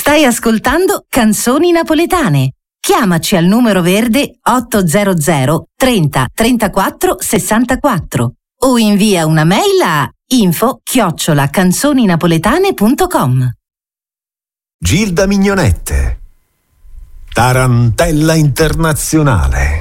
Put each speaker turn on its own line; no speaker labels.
Stai ascoltando Canzoni Napoletane. Chiamaci al numero verde 800 30 34 64 o invia una mail a info@canzoninapoletane.com.
Gilda Mignonette, Tarantella Internazionale.